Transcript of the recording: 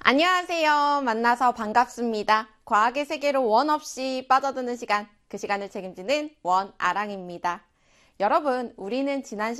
안녕하세요. 만나서 반갑습니다. 과학의 세계로 원 없이 빠져드는 시간, 그 시간을 책임지는 원아랑입니다. 여러분, 우리는 지난